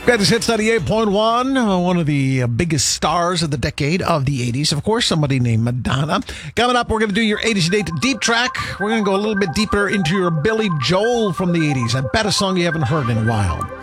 Greatest Hits 98.1, one of the biggest stars of the decade of the 80s. Of course, somebody named Madonna. Coming up, we're going to do your 80s to date deep track. We're going to go a little bit deeper into your Billy Joel from the 80s. I bet a song you haven't heard in a while.